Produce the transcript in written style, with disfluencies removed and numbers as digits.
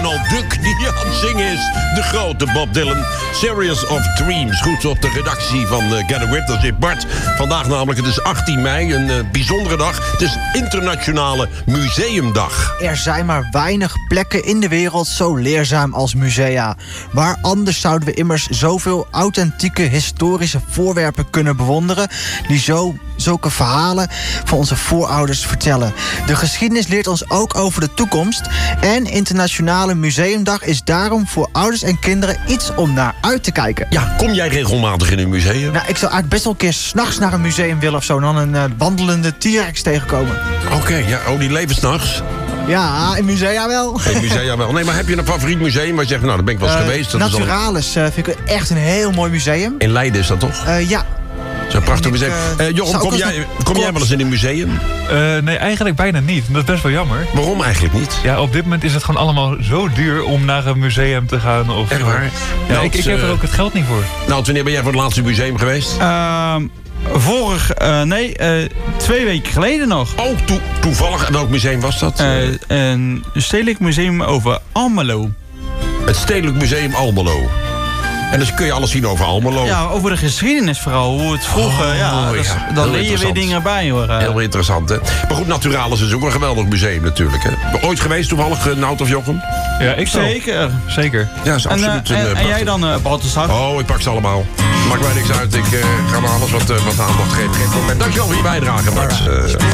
Donald Duck die aan het zingen is. De grote Bob Dylan. Serious of Dreams. Goed op de redactie van Get a Grip. Dat is Bart. Vandaag namelijk, het is 18 mei. Een bijzondere dag. Het is Internationale Museumdag. Er zijn maar weinig plekken in de wereld zo leerzaam als musea. Waar anders zouden we immers zoveel authentieke historische voorwerpen kunnen bewonderen... die zulke verhalen van onze voorouders vertellen. De geschiedenis leert ons ook over de toekomst. En Internationale Museumdag is daarom voor ouders en kinderen iets om naar uit te kijken. Ja, kom jij regelmatig in een museum? Nou, ik zou eigenlijk best wel een keer 's nachts naar een museum willen of zo... en dan een wandelende T-Rex tegenkomen. Oké, ja, die leven 's nachts. Ja, in musea wel. In musea wel. Nee, maar heb je een favoriet museum waar je zegt, nou, daar ben ik wel eens geweest? Dat Naturalis vind ik echt een heel mooi museum. In Leiden is dat toch? Ja. Zo'n prachtig museum. Jochem, kom jij wel eens in een museum? Nee, eigenlijk bijna niet. Dat is best wel jammer. Waarom eigenlijk niet? Ja, op dit moment is het gewoon allemaal zo duur om naar een museum te gaan. Of, echt waar? Ja, ik heb er ook het geld niet voor. Nou, wanneer ben jij voor het laatste museum geweest? 2 weken geleden nog. Oh, toevallig. En welk museum was dat? Een stedelijk museum over Almelo. Het Stedelijk Museum Almelo. En dus kun je alles zien over Almelo. Ja, over de geschiedenis vooral. Hoe het vroeger, dan leer je weer dingen bij, hoor. Heel interessant, hè. Maar goed, Naturalis is ook een geweldig museum natuurlijk, hè. Ooit geweest toevallig, Nout of Jochem? Ja, ik Zeker. Ja, is absoluut en jij dan, Balthasar? Oh, ik pak ze allemaal. Maakt mij niks uit. Ik ga naar alles wat aandacht geeft. Dankjewel voor je bijdrage, Max.